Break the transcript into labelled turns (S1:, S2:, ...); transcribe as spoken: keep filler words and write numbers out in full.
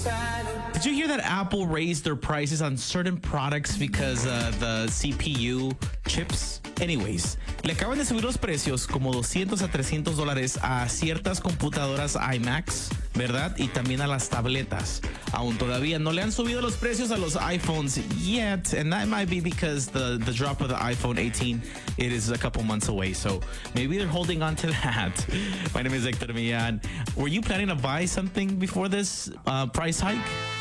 S1: Did you hear that Apple raised their prices on certain products because uh, the C P U chips? Anyways, le acaban de subir los precios como doscientos a trescientos dólares a ciertas computadoras iMacs, ¿verdad? Y también a las tabletas. Aún todavía no le han subido los precios a los iPhones yet, and that might be because the, the drop of the iPhone eighteen, it is a couple months away, so maybe they're holding on to that. My name is Hector Millan. Were you planning to buy something before this uh, price hike?